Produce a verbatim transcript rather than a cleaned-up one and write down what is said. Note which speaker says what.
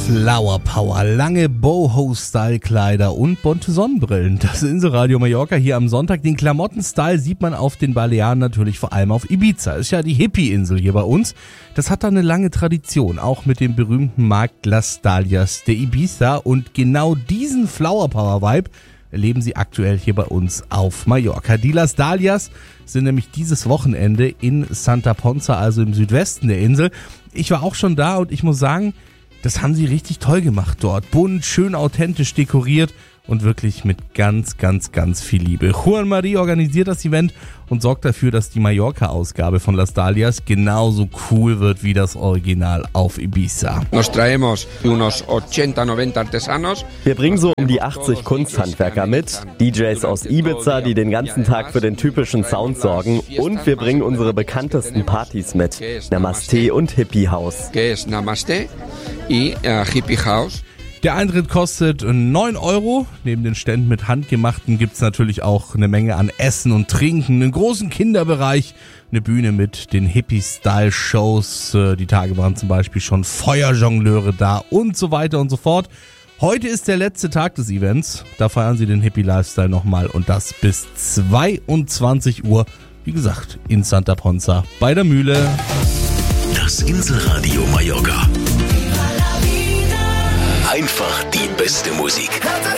Speaker 1: Flower Power, lange Boho-Style-Kleider und bunte Sonnenbrillen. Das Inselradio Mallorca hier am Sonntag. Den Klamotten-Style sieht man auf den Balearen natürlich vor allem auf Ibiza. Ist ja die Hippie-Insel hier bei uns. Das hat da eine lange Tradition, auch mit dem berühmten Markt Las Dalias de Ibiza. Und genau diesen Flower Power-Vibe erleben Sie aktuell hier bei uns auf Mallorca. Die Las Dalias sind nämlich dieses Wochenende in Santa Ponsa, also im Südwesten der Insel. Ich war auch schon da und ich muss sagen, das haben sie richtig toll gemacht dort. Bunt, schön authentisch dekoriert und wirklich mit ganz, ganz, ganz viel Liebe. Juan Marie organisiert das Event und sorgt dafür, dass die Mallorca-Ausgabe von Las Dalias genauso cool wird wie das Original auf Ibiza.
Speaker 2: Nos traemos unos ochenta, noventa artesanos.
Speaker 3: Wir bringen so um die achtzig Kunsthandwerker mit, D Js aus Ibiza, die den ganzen Tag für den typischen Sound sorgen, und wir bringen unsere bekanntesten Partys mit, Namaste und Hippie House.
Speaker 2: Que es Namaste y uh, Hippie House.
Speaker 1: Der Eintritt kostet neun Euro. Neben den Ständen mit Handgemachten gibt's natürlich auch eine Menge an Essen und Trinken, einen großen Kinderbereich, eine Bühne mit den Hippie-Style-Shows. Die Tage waren zum Beispiel schon Feuerjongleure da und so weiter und so fort. Heute ist der letzte Tag des Events. Da feiern sie den Hippie-Lifestyle nochmal und das bis zweiundzwanzig Uhr. Wie gesagt, in Santa Ponsa bei der Mühle.
Speaker 4: Das Inselradio Mallorca. Einfach die beste Musik.